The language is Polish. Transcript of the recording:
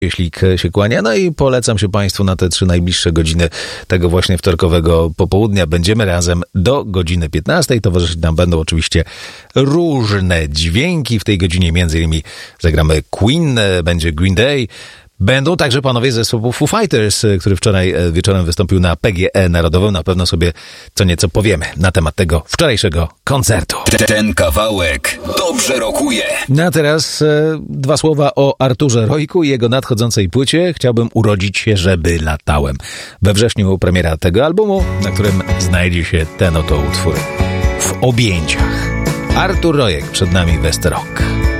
Jeśli się kłania. No i polecam się Państwu na te 3 najbliższe godziny tego właśnie wtorkowego popołudnia. Będziemy razem do godziny 15. Towarzyszyć nam będą oczywiście różne dźwięki. W tej godzinie między innymi zagramy Queen, będzie Green Day. Będą także panowie z zespołu Foo Fighters, który wczoraj wieczorem wystąpił na PGE Narodowym. Na pewno sobie co nieco powiemy na temat tego wczorajszego koncertu. Ten kawałek dobrze rokuje. No a teraz 2 słowa o Arturze Rojku i jego nadchodzącej płycie. Chciałbym urodzić się, żeby latałem. We wrześniu premiera tego albumu, na którym znajdzie się ten oto utwór. W objęciach. Artur Rojek przed nami West Rock.